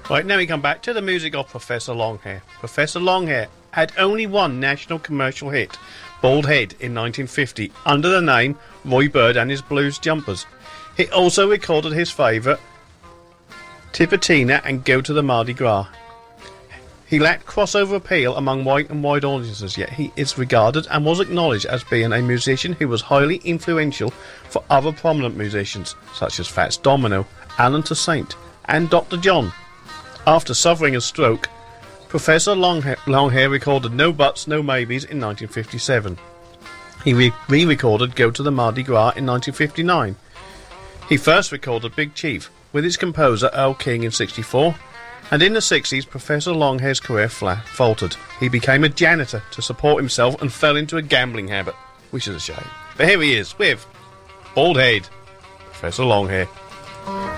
Right, now we come back to the music of Professor Longhair. Professor Longhair had only one national commercial hit, Bald Head, in 1950, under the name Roy Bird and his Blues Jumpers. He also recorded his favourite, Tipatina and Go to the Mardi Gras. He lacked crossover appeal among white and wide audiences, yet he is regarded and was acknowledged as being a musician who was highly influential for other prominent musicians, such as Fats Domino, Alan Toussaint, and Dr. John. After suffering a stroke, Professor Longhair recorded No Buts, No Maybes in 1957. He re-recorded Go to the Mardi Gras in 1959. He first recorded Big Chief with his composer Earl King in 1964, and in the 1960s Professor Longhair's career faltered. He became a janitor to support himself and fell into a gambling habit, which is a shame. But here he is with Bald Head, Professor Longhair.